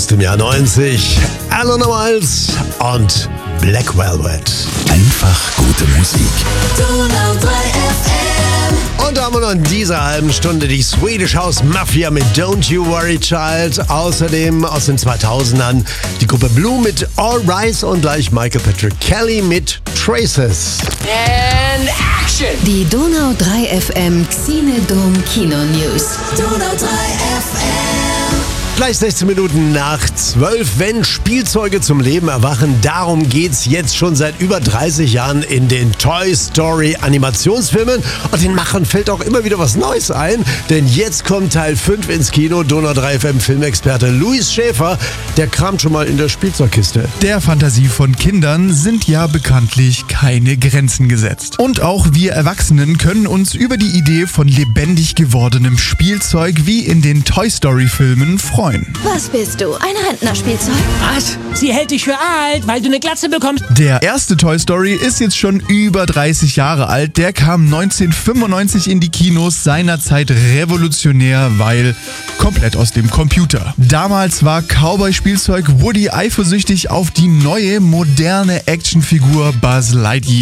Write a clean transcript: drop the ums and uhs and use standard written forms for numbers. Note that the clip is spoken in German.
aus dem Jahr 90. Alana Miles und Black Velvet. Einfach gute Musik. Donau 3 FM. Und da haben wir noch in dieser halben Stunde die Swedish House Mafia mit Don't You Worry Child. Außerdem aus den 2000ern die Gruppe Blue mit All Rise und gleich Michael Patrick Kelly mit Traces. And action! Die Donau 3 FM Xenodom Kino News. Donau 3 FM. Gleich 16 Minuten nach 12, wenn Spielzeuge zum Leben erwachen. Darum geht's jetzt schon seit über 30 Jahren in den Toy Story Animationsfilmen. Und den Machern fällt auch immer wieder was Neues ein. Denn jetzt kommt Teil 5 ins Kino. Donau 3 FM Filmexperte Luis Schäfer, der kramt schon mal in der Spielzeugkiste. Der Fantasie von Kindern sind ja bekanntlich keine Grenzen gesetzt. Und auch wir Erwachsenen können uns über die Idee von lebendig gewordenem Spielzeug wie in den Toy Story Filmen freuen. Was bist du? Ein Rentnerspielzeug? Was? Sie hält dich für alt, weil du eine Glatze bekommst? Der erste Toy Story ist jetzt schon über 30 Jahre alt. Der kam 1995 in die Kinos, seinerzeit revolutionär, weil komplett aus dem Computer. Damals war Cowboy-Spielzeug Woody eifersüchtig auf die neue, moderne Actionfigur Buzz Lightyear.